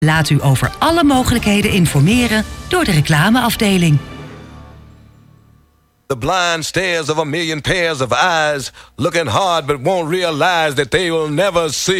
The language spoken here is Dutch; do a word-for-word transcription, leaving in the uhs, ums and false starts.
Laat u over alle mogelijkheden informeren door de reclameafdeling. The blind stares of a million pairs of eyes, looking hard but won't realize that they will never see.